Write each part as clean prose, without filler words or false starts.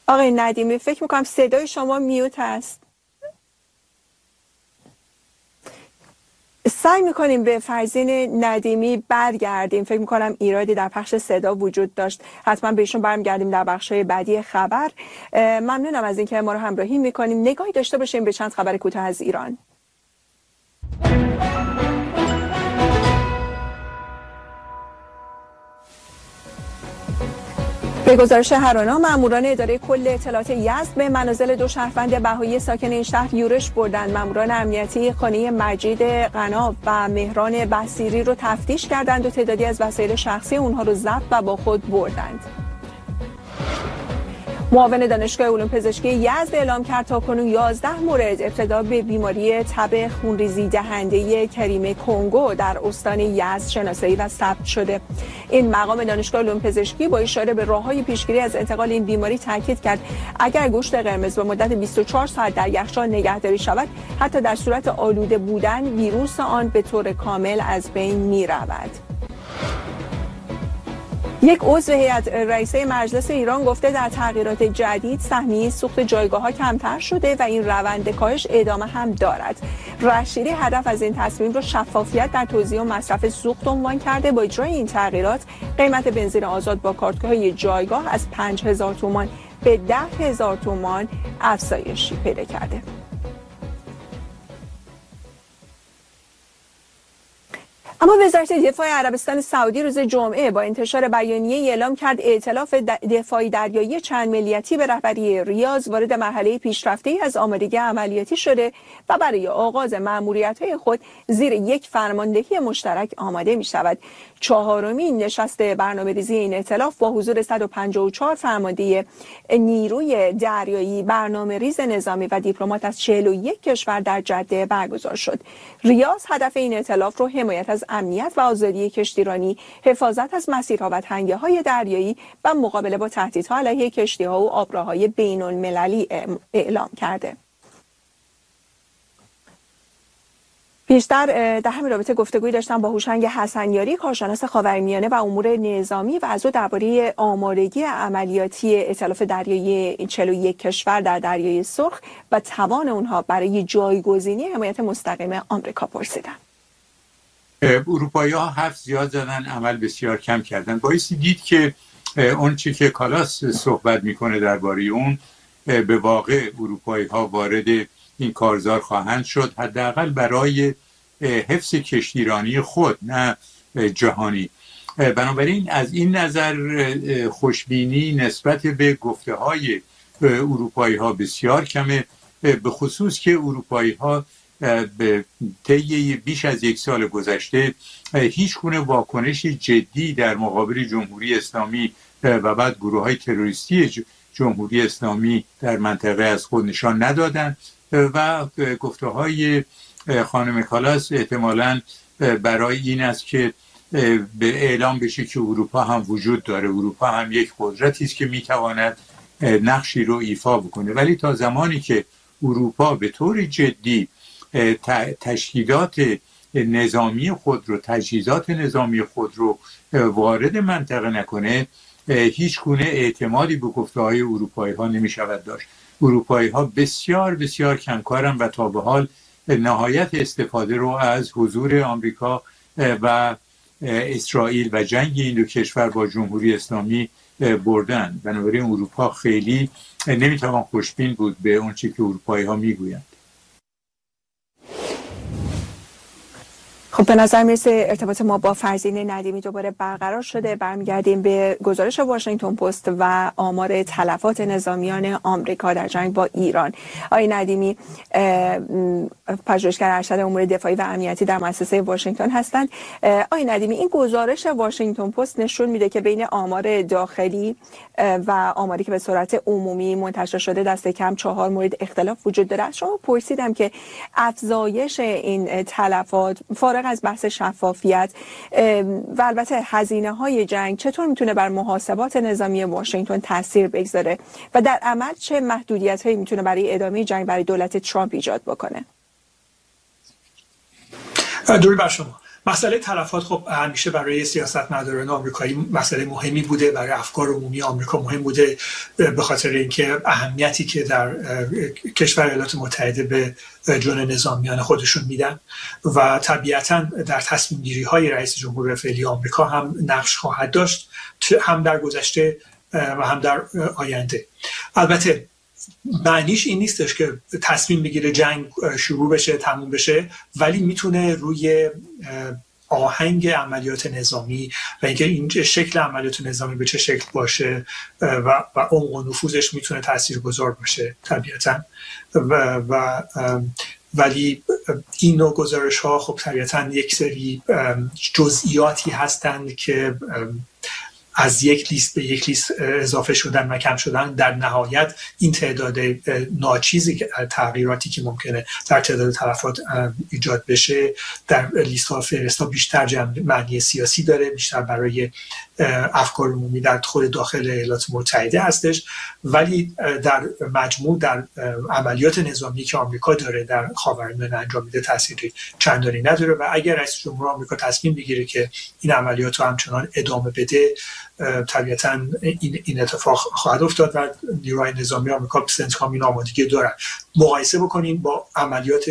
آقای ندیمی فکر میکنم صدای شما میوت هست. سعی میکنیم به فرزین ندیمی برگردیم. فکر میکنم ایرادی در پخش صدا وجود داشت. حتما بهشون برمیگردیم در بخشای بعدی خبر. ممنونم از اینکه ما رو همراهی میکنیم. نگاهی داشته باشیم به چند خبر کوتاه از ایران. به گزارش هرانا، ماموران اداره کل اطلاعات یزد به منازل دو شهروند بهایی ساکن این شهر یورش بردند. ماموران امنیتی خانه مجید قنا و مهران بصیری رو تفتیش کردند و تعدادی از وسایل شخصی اونها رو ضبط و با خود بردند. معاون دانشگاه علوم پزشکی یزد اعلام کرد تاکنون 11 مورد ابتلا به بیماری تب خونریزی دهنده کریم کنگو در استان یزد شناسایی و ثبت شده. این مقام دانشگاه علوم پزشکی با اشاره به راههای پیشگیری از انتقال این بیماری تاکید کرد اگر گوشت قرمز به مدت 24 ساعت در یخچال نگهداری شود، حتی در صورت آلوده بودن ویروس آن به طور کامل از بین می‌رود. یک عضو هیئت رئیسه مجلس ایران گفته در تغییرات جدید سهمیه سوخت جایگاه‌ها کمتر شده و این روند کاهش ادامه هم دارد. رشیدی هدف از این تصمیم را شفافیت در توزیع و مصرف سوخت عنوان کرده. با اجرای این تغییرات قیمت بنزین آزاد با کارت‌های جایگاه از 5000 تومان به 10000 تومان افزایش پیدا کرده. اما وزارت دفاع عربستان سعودی روز جمعه با انتشار بیانیه اعلام کرد ائتلاف دفاعی دریایی چند ملیتی به رهبری ریاض وارد مرحله پیشرفته‌ای از آمادگی عملیاتی شده و برای آغاز مأموریت‌های خود زیر یک فرماندهی مشترک آماده می‌شود. چهارمین نشست برنامه‌ریزی این ائتلاف با حضور 154 فرمانده نیروی دریایی، برنامه‌ریز نظامی و دیپلمات از 41 کشور در جده برگزار شد. ریاض هدف این ائتلاف رو حمایت از امنیت و آزادی کشتیرانی، حفاظت از مسیرها و تنگه‌های دریایی و مقابله با تهدیدها علیه کشتی‌ها و آبراهای بین‌المللی اعلام کرده. بیشتر در همین رابطه گفتگویی داشتم با هوشنگ حسنیاری، کارشناس خاورمیانه و امور نظامی و از او درباره آمادگی عملیاتی ائتلاف دریایی 41 کشور در دریای سرخ و توان اونها برای جایگزینی حمایت مستقیم آمریکا پرسیدم. اروپایی‌ها حرف زیاد زدن، عمل بسیار کم کردن. بایستی دید که اون چی که کالاس صحبت میکنه درباره اون به واقع اروپایی‌ها وارد این کارزار خواهند شد، حداقل برای حفظ کشتیرانی خود نه جهانی. بنابراین از این نظر خوشبینی نسبت به گفته‌های اروپایی‌ها بسیار کمه، به خصوص که اروپایی‌ها به طی بیش از یک سال گذشته هیچ گونه واکنش جدی در مقابل جمهوری اسلامی و بعد گروه‌های تروریستی جمهوری اسلامی در منطقه از خود نشان ندادند و گفته‌های خانم کالاس احتمالاً برای این است که به اعلام بشه که اروپا هم وجود داره، اروپا هم یک قدرتی است که میتواند نقشی رو ایفا بکنه. ولی تا زمانی که اروپا به طور جدی تشکیلات نظامی خود رو، تجهیزات نظامی خود رو وارد منطقه نکنه، هیچ گونه اعتمادی به گفته‌های اروپایی‌ها نمی‌شود داشت. اروپایی‌ها بسیار بسیار کمکارن و تا به حال نهایت استفاده رو از حضور آمریکا و اسرائیل و جنگ این دو کشور با جمهوری اسلامی بردن. بنابراین اروپا خیلی نمیتوان خوشبین بود به اون چیزی که اروپایی‌ها میگویند. خب به نظر میرسه ارتباط ما با فرزین ندیمی دوباره برقرار شده. برمیگردیم به گزارش واشنگتن پست و آمار تلفات نظامیان آمریکا در جنگ با ایران. آقای ندیمی پژوهشگر ارشد امور دفاعی و امنیتی در مؤسسه واشنگتن هستند. آقای ندیمی، این گزارش واشنگتن پست نشون میده که بین آمار داخلی و آماری که به صورت عمومی منتشر شده دست کم 4 مورد اختلاف وجود داره. از شما پرسیدم که افزایش این تلفات فارغ از بحث شفافیت و البته هزینه‌های جنگ چطور میتونه بر محاسبات نظامی واشنگتن تاثیر بگذاره و در عمل چه محدودیت‌هایی میتونه برای ادامه جنگ برای دولت ترامپ ایجاد بکنه؟ درود بر شما. مسئله تلفات خب همیشه برای سیاستمداران آمریکایی مسئله مهمی بوده، برای افکار عمومی آمریکا مهم بوده، به خاطر اینکه اهمیتی که در کشور ایالات متحده به جون نظامیان خودشون میدن و طبیعتاً در تصمیم گیری های رئیس جمهور فعلی آمریکا هم نقش خواهد داشت، هم در گذشته و هم در آینده. البته معنیش این نیستش که تصمیم بگیره جنگ شروع بشه، تموم بشه، ولی میتونه روی آهنگ عملیات نظامی و اینکه این شکل عملیات نظامی به چه شکل باشه و عمق و نفوذش میتونه تاثیرگذار باشه طبیعتاً. ولی این نوع گزارش ها خب طبیعتاً یک سری جزئیاتی هستند که از یک لیست به یک لیست اضافه شدن و کم شدن، در نهایت این تعداد ناچیزی تغییراتی که ممکنه در تعداد تلفات ایجاد بشه در لیست ها فهرست ها بیشتر معنی سیاسی داره، بیشتر برای افکار عمومی در خود داخل ایالات متحده هستش، ولی در مجموع در عملیات نظامی که آمریکا داره در خاورمیانه انجام میده تأثیری چندانی نداره و اگر رئیس جمهور آمریکا تصمیم بگیره که این عملیات رو همچنان ادامه بده، طبیعتاً این اتفاق خواهد افتاد و نیروهای نظامی آمریکا بسیار این آمادگی دارن. مقایسه بکنیم با عملیات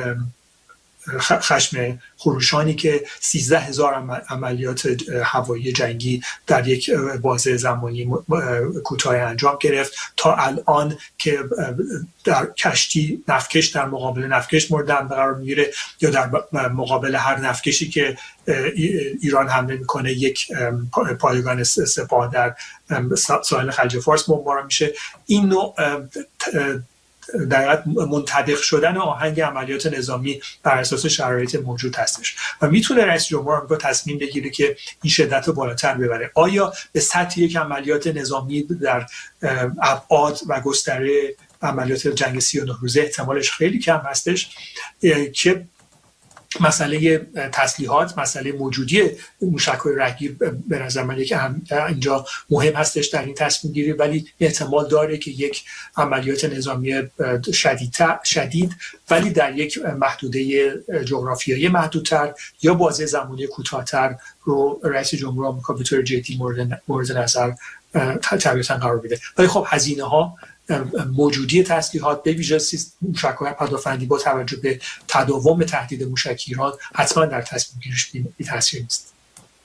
خشم خروشانی که 13,000 عملیات هوایی جنگی در یک بازه زمانی کوتاه انجام گرفت تا الان که در کشتی نفتکش در مقابل نفتکش مورد حمله قرار میگیره یا در مقابل هر نفتکشی که ایران حمله میکنه یک پایگاه سپاه در ساحل خلیج فارس بمباران میشه. این نوع در حقیقت منطبق شدن آهنگ عملیات نظامی بر اساس شرایط موجود هستش و میتونه رئیس جمهور آمریکا تصمیم بگیره که این شدت رو بالاتر ببره. آیا به سطح یک عملیات نظامی در ابعاد و گستره عملیات جنگ 39 روزه احتمالش خیلی کم هستش که مسئله تسلیحات، مسئله موجودی موشک‌های رهگیر به نظر من اینجا مهم هستش در این تصمیم گیری، ولی احتمال داره که یک عملیات نظامی شدید ولی در یک محدوده جغرافیایی محدودتر یا بازه زمانی کوتاه‌تر رو رئیس جمهور آمریکا به طور جدی مورد نظر طبیعتاً قرار بده. ولی خب هزینه ها، موجودی تسلیحات به ویژه موشک‌های پدافندی با توجه به تداوم تهدید موشکی ایران حتما در تصمیم گیریش بی تاثیر نیست.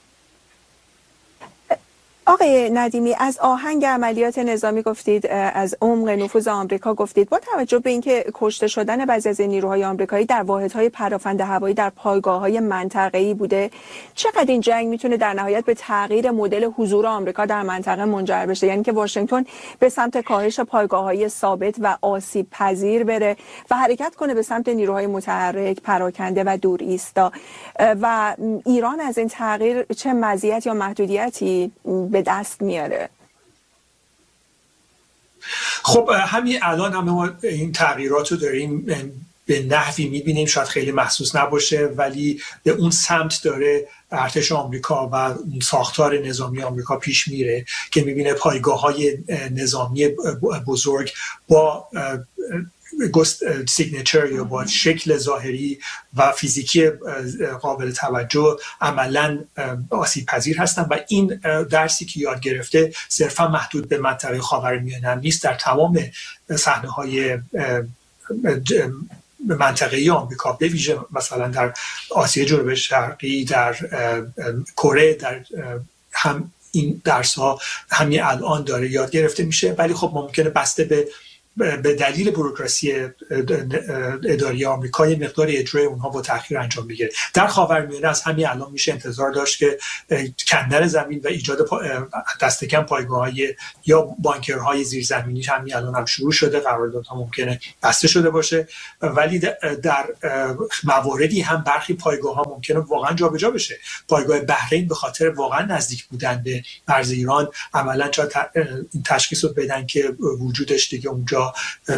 آقای ندیمی، از آهنگ عملیات نظامی گفتید، از عمق نفوذ آمریکا گفتید. با توجه به اینکه کشته شدن بعضی از نیروهای آمریکایی در واحدهای پراکنده هوایی در پایگاه‌های منطقه‌ای بوده، چقدر این جنگ میتونه در نهایت به تغییر مدل حضور آمریکا در منطقه منجر بشه؟ یعنی که واشنگتن به سمت کاهش پایگاه‌های ثابت و آسیب پذیر بره و حرکت کنه به سمت نیروهای متحرک، پراکنده و دور ایستا، و ایران از این تغییر چه مزیت یا محدودیتی به دست میاره؟ خب همین الان هم ما این تغییرات رو داریم به نحوی میبینیم، شاید خیلی محسوس نباشه ولی به اون سمت داره ارتش آمریکا و اون ساختار نظامی آمریکا پیش میره که میبینه پایگاه‌های نظامی بزرگ با سیگنچر یا با شکل ظاهری و فیزیکی قابل توجه عملاً آسیب پذیر هستن و این درسی که یاد گرفته صرفا محدود به منطقه خاورمیانه نیست، در تمام صحنه‌های منطقه‌ای آمریکا، به ویژه مثلا در آسیا جنوب شرقی، در کره، در هم این درس‌ها همین الان داره یاد گرفته میشه. ولی خب ممکنه بسته به دلیل بوروکراسی اداری آمریکا یه مقدار اجرای اونها با تأخیر انجام بگیره. در خاورمیانه از همین الان میشه انتظار داشت که کندن زمین و ایجاد دست کم پایگاه‌های یا بانکرهای زیرزمینی همین الان هم شروع شده، قراردادها ممکنه بسته شده باشه، ولی در مواردی هم برخی پایگاه‌ها ممکنه واقعا جابجا بشه. پایگاه بحرین به خاطر واقعا نزدیک بودن به مرز ایران عملاً این تشخیص رو بدن که وجودش دیگه اونجا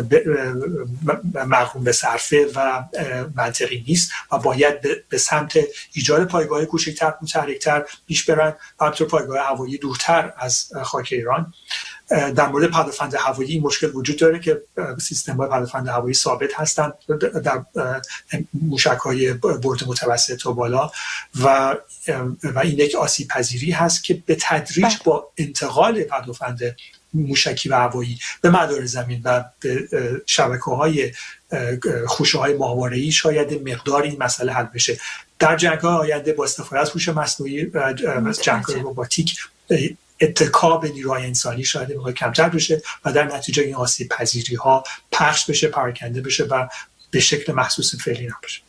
مرغوم به صرفه و منطقی نیست و باید به سمت ایجاد پایگاه کوچکتر، متحرکتر پیش برن و همینطور پایگاه هوایی دورتر از خاک ایران. در مورد پدافند هوایی این مشکل وجود داره که سیستم‌های پدافند هوایی ثابت هستند در موشک‌های برد متوسط و بالا و این یک آسیب پذیری هست که به تدریج با انتقال پدافند موشکی و هوایی به مدار زمین و به شبکه‌های خوشه‌های ماهواره‌ای شاید مقدار این مسئله حل بشه. در جنگ‌های آینده با استفاده از هوش مصنوعی و جنگ‌های رباتیک اتکا به نیروهای انسانی شاید کمتر بشه و در نتیجه این آسیب پذیری ها پخش بشه، پراکنده بشه و به شکل محسوس فعلی نباشه.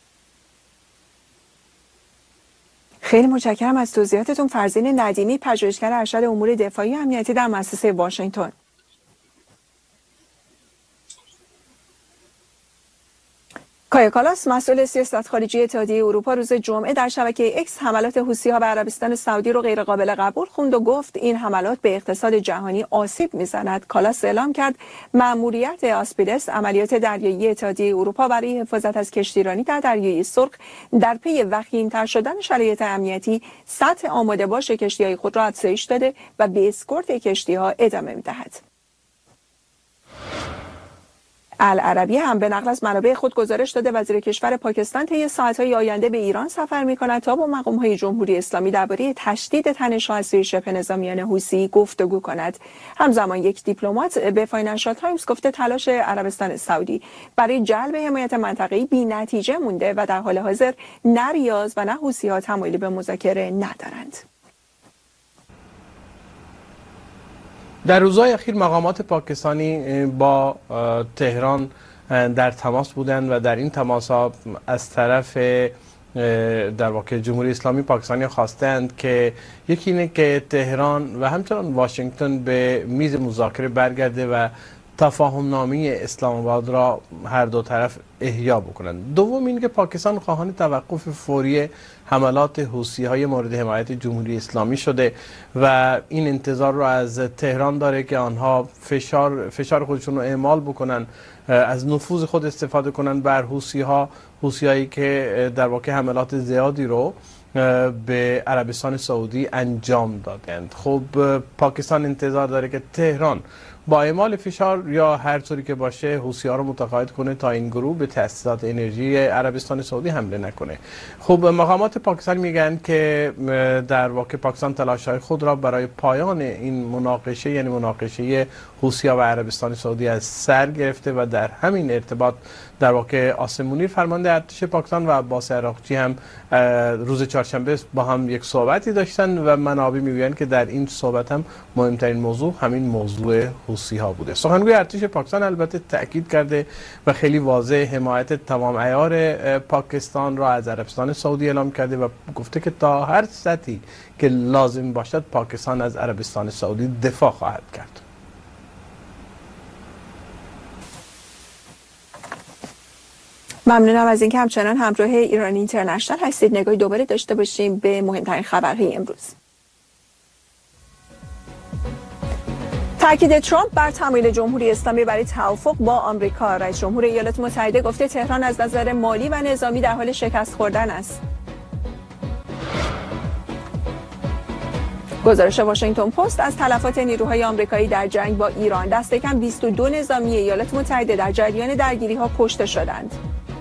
خیلی متشکرم از توضیحاتتون. فرزین ندیمی، پژوهشگر ارشد امور دفاعی و امنیتی در مؤسسه واشنگتن. کایا کالاس، مسئول سیاست خارجی اتحادیه اروپا، روز جمعه در شبکه اکس حملات حوثی‌ها به عربستان سعودی رو غیر قابل قبول خوند و گفت این حملات به اقتصاد جهانی آسیب میزند. کالاس اعلام کرد مأموریت آسپیدس، عملیات دریایی اتحادیه اروپا برای حفاظت از کشتیرانی در دریای سرخ، در پی وخیم‌تر شدن شرایط امنیتی سطح آماده باش کشتی‌های خود را افزایش داده و به اسکورت کشتی‌ها ادامه می‌دهد. العربی هم به نقل از منابع خود گزارش داده وزیر کشور پاکستان طی ساعت‌های آینده به ایران سفر می‌کند تا با مقام‌های جمهوری اسلامی درباره تشدید تنش‌ها از سوی شبه نظامیان حوثی گفتگو کند. همزمان یک دیپلمات به فاینانشال تایمز گفته تلاش عربستان سعودی برای جلب حمایت منطقه‌ای بی‌نتیجه مونده و در حال حاضر نه ریاض و نه حوثی‌ها تمایلی به مذاکره ندارند. در روزهای اخیر مقامات پاکستانی با تهران در تماس بودند و در این تماس‌ها از طرف در واقع جمهوری اسلامی پاکستانی خواستند که یکی اینه که تهران و همچنان واشنگتن به میز مذاکره برگرده و تفاهم نامه اسلام آباد را هر دو طرف احیا بکنند. دوم این که پاکستان خواهان توقف فوری حملات حوثی‌های مورد حمایت جمهوری اسلامی شده و این انتظار را از تهران داره که آنها فشار خودشون رو اعمال بکنن، از نفوذ خود استفاده کنن بر حوثی‌هایی که در واقع حملات زیادی رو به عربستان سعودی انجام دادند. خب پاکستان انتظار داره که تهران با اعمال فشار یا هر طوری که باشه حوثی‌ها رو متقاعد کنه تا این گروه به تأسیسات انرژی عربستان سعودی حمله نکنه. خب مقامات پاکستان میگن که در واقع پاکستان تلاش‌های خود را برای پایان این مناقشه، یعنی مناقشه حوثی‌ها و عربستان سعودی، از سر گرفته و در همین ارتباط در واقع آسم منیر فرمانده ارتش پاکستان و عباس عراقچی هم روز چهارشنبه با هم یک صحبتی داشتن و منابع میگویند که در این صحبت هم مهمترین موضوع همین موضوع حوثی‌ها بوده. سخنگوی ارتش پاکستان البته تاکید کرده و خیلی واضح حمایت تمام عیار پاکستان را از عربستان سعودی اعلام کرده و گفته که تا هر سطحی که لازم باشد پاکستان از عربستان سعودی دفاع خواهد کرد. ممنونم از اینکه همچنان همراه ایران اینترنشنال هستید. نگاهی دوباره داشته باشیم به مهمترین خبرهای امروز. تاکید ترامپ بر تمایل جمهوری اسلامی برای توافق با آمریکا. رئیس جمهور ایالات متحده گفته تهران از نظر مالی و نظامی در حال شکست خوردن است. گزارش واشنگتن پست از تلفات نیروهای آمریکایی در جنگ با ایران: دست کم 22 نظامی ایالات متحده در جریان درگیری‌ها کشته شدند.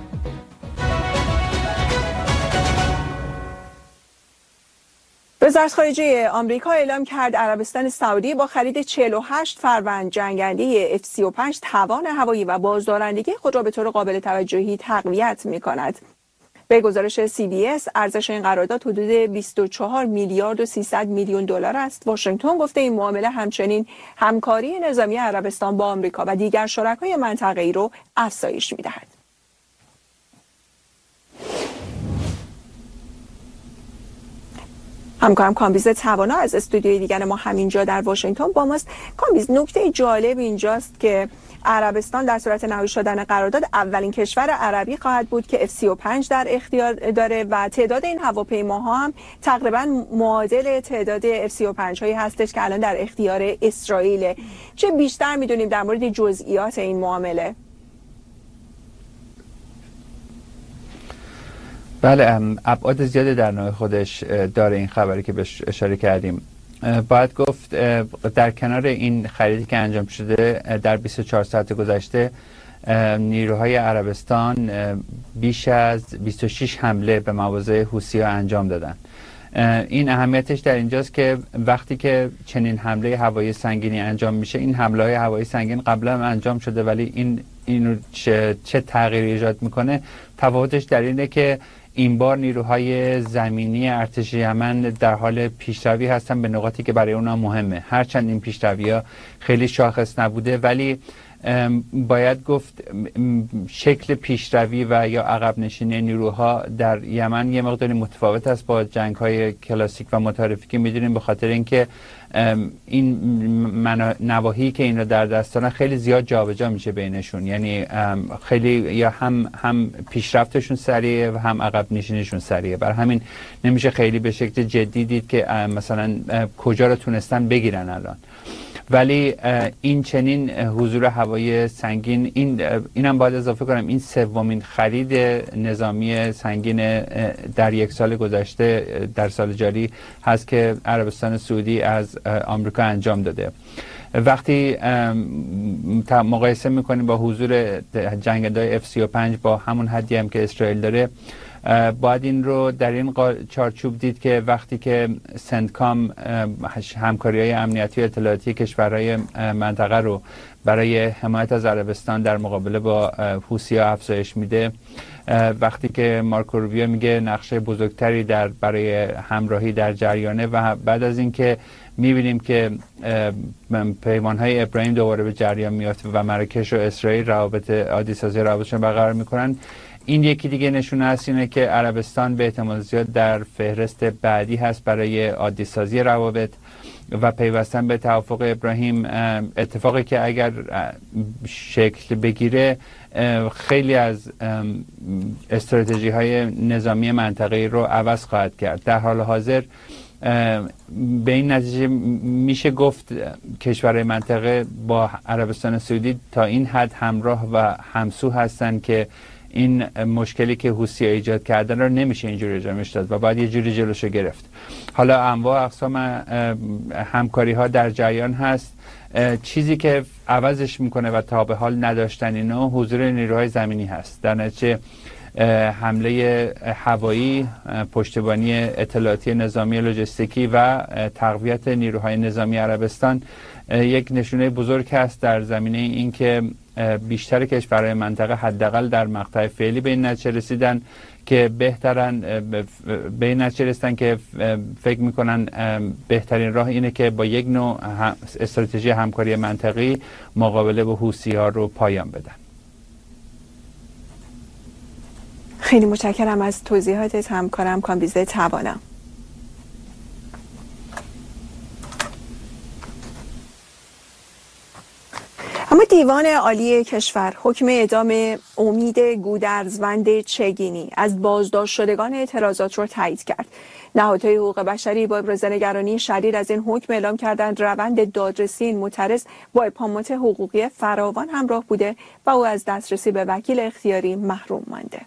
وزارت خارجه آمریکا اعلام کرد عربستان سعودی با خرید 48 فروند جنگنده F-35 توان هوایی و بازدارندگی خود را به طور قابل توجهی تقویت می‌کند. به گزارش CBS ارزش این قرارداد حدود 24 میلیارد و 300 میلیون دلار است. واشنگتن گفته این معامله همچنین همکاری نظامی عربستان با آمریکا و دیگر شرکای منطقه‌ای را افزایش می‌دهد. همکارم کامبیز توانا از استودیوی دیگر ما همینجا در واشنگتن با ماست. کامبیز، نکته جالب اینجاست که عربستان در صورت نهایی شدن قرارداد اولین کشور عربی خواهد بود که F-35 در اختیار داره و تعداد این هواپیماها هم تقریبا معادل تعداد F-35 هایی هستش که الان در اختیار اسرائیل. چه بیشتر میدونیم در مورد جزئیات این معامله؟ بله، ابعاد زیادی در نوع خودش داره این خبری که بهش اشاره کردیم. باید گفت در کنار این خریدی که انجام شده در 24 ساعت گذشته نیروهای عربستان بیش از 26 حمله به مواضع حوثی‌ها انجام دادن. این اهمیتش در اینجاست که وقتی که چنین حمله هوایی سنگینی انجام میشه، این حمله های هوایی سنگین قبلا هم انجام شده ولی این چه تغییری ایجاد میکنه، تفاوتش در اینه که این بار نیروهای زمینی ارتش یمن در حال پیشروی هستن به نقاطی که برای اونا مهمه. هرچند این پیشروی‌ها خیلی شاخص نبوده ولی باید گفت شکل پیشروی و یا عقب نشینی نیروها در یمن یه مقداری متفاوت است با جنگ‌های کلاسیک و متعارفی که می‌دونیم، به خاطر اینکه این نواحی که اینا در دستان خیلی زیاد جابجا میشه بینشون، یعنی خیلی یا هم پیشرفتشون سریعه و هم عقب نشینیشون سریعه، برای همین نمیشه خیلی به شکل جدی دید که مثلا کجا رو تونستن بگیرن الان. ولی این چنین حضور هوایی سنگین، اینم باید اضافه کنم، این سومین خرید نظامی سنگین در یک سال گذشته در سال جاری هست که عربستان سعودی از آمریکا انجام داده. وقتی مقایسه میکنیم با حضور جنگنده‌های F-35 با همون حدی هم که اسرائیل داره، باید این رو در این چارچوب دید که وقتی که سنتکام همکاری‌های امنیتی و اطلاعاتی کشورهای منطقه رو برای حمایت از عربستان در مقابله با حوثی‌ها افزایش میده، وقتی که مارکو روبیو میگه نقشه بزرگتری برای همراهی در جریانه، و بعد از اینکه میبینیم که پیمان‌های ابراهیم دوباره به جریان میاد و مراکش و اسرائیل روابط عادی سازی روابطشون برقرار میکنن، این یکی دیگه نشونه است اینه که عربستان به احتمال زیاد در فهرست بعدی هست برای عادی سازی روابط و پیوستن به توافق ابراهیم، اتفاقی که اگر شکل بگیره خیلی از استراتژی های نظامی منطقه‌ای رو عوض خواهد کرد. در حال حاضر به این نتیجه میشه گفت کشورهای منطقه با عربستان سعودی تا این حد همراه و همسو هستن که این مشکلی که حوثی‌ها ایجاد کردن رو نمیشه اینجوری جلوش داد و باید یه جوری جلوشو گرفت. حالا انواع اقسام همکاری ها در جریان هست. چیزی که عوضش میکنه و تا به حال نداشتن اینا حضور نیروهای زمینی هست. در نتیجه حمله هوایی، پشتیبانی اطلاعاتی نظامی لوجستیکی و تقویت نیروهای نظامی عربستان یک نشونه بزرگ هست در زمینه این که بیشتر کشورهای منطقه حداقل در مقطع فعلی به این نتیجه رسیدن که به این نتیجه رسیدن که فکر میکنن بهترین راه اینه که با یک نوع استراتژی همکاری منطقی مقابله با حوثی‌ها رو پایان بدن. خیلی متشکرم از توضیحاتت همکارم کامبیزه توانم. اما دیوان عالی کشور حکم اعدام امید گودرزوند چگینی از بازداشت شدگان اعتراضات را تایید کرد. نهادهای حقوق بشری با ابراز نگرانی شدید از این حکم اعلام کردند روند دادرسی این معترض با ابهامات حقوقی فراوان همراه بوده و او از دسترسی به وکیل اختیاری محروم مانده.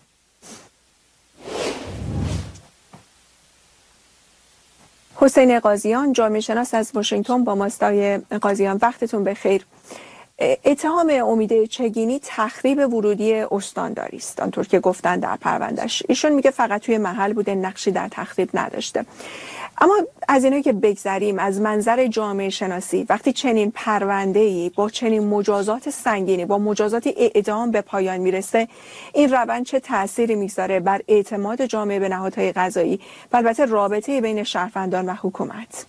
حسین قاضیان، جامعه شناس از واشنگتن با ماست. قاضیان وقتتون بخیر. اتهام امید چگینی تخریب ورودی استانداری است، آنطور که گفتن در پروندهش. ایشون میگه فقط توی محل بوده، نقشی در تخریب نداشته. اما از اینایی که بگذریم، از منظر جامعه شناسی وقتی چنین پرونده‌ای با چنین مجازات سنگینی، با مجازات اعدام به پایان میرسه، این روند چه تأثیری میگذاره بر اعتماد جامعه به نهادهای قضایی و البته رابطه بین شهروندان و حکومت؟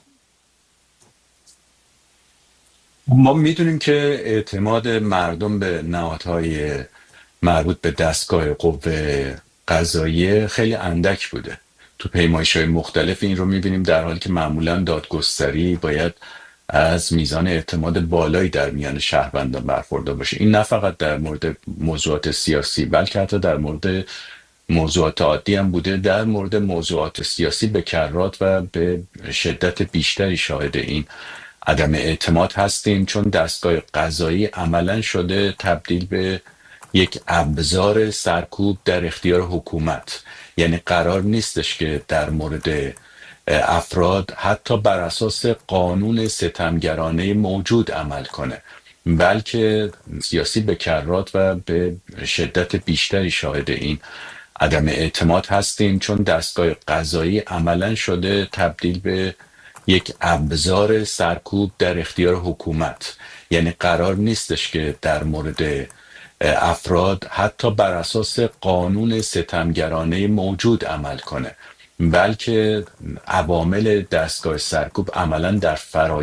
ما میدونیم که اعتماد مردم به نهادهای مربوط به دستگاه قوه قضاییه خیلی اندک بوده. تو پیمایش‌های مختلف این رو میبینیم، در حالی که معمولاً دادگستری باید از میزان اعتماد بالایی در میان شهروندان برخوردار باشه. این نه فقط در مورد موضوعات سیاسی بلکه حتی در مورد موضوعات عادی هم بوده. در مورد موضوعات سیاسی به کرات و به شدت بیشتری شاهد این عدم اعتماد هستیم، چون دستگاه قضایی عملا شده تبدیل به یک ابزار سرکوب در اختیار حکومت. یعنی قرار نیستش که در مورد افراد حتی بر اساس قانون ستمگرانه موجود عمل کنه، بلکه سیاسی به کرات و به شدت بیشتری شاهد این عدم اعتماد هستیم، چون دستگاه قضایی عملا شده تبدیل به یک ابزار سرکوب در اختیار حکومت. یعنی قرار نیستش که در مورد افراد حتی بر اساس قانون ستمگرانه موجود عمل کنه، بلکه عوامل دستگاه سرکوب عملا در فرایند